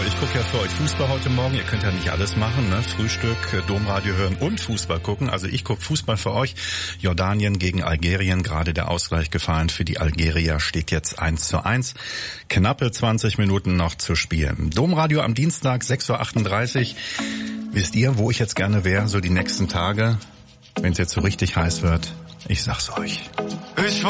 ich gucke ja für euch Fußball heute Morgen. Ihr könnt ja nicht alles machen, ne? Frühstück, Domradio hören und Fußball gucken. Also ich gucke Fußball für euch. Jordanien gegen Algerien, gerade der Ausgleich gefallen. Für die Algerier steht jetzt 1:1. Knappe 20 Minuten noch zu spielen. Domradio am Dienstag, 6:38 Uhr. Wisst ihr, wo ich jetzt gerne wäre, so die nächsten Tage, wenn es jetzt so richtig heiß wird? Ich sag's euch.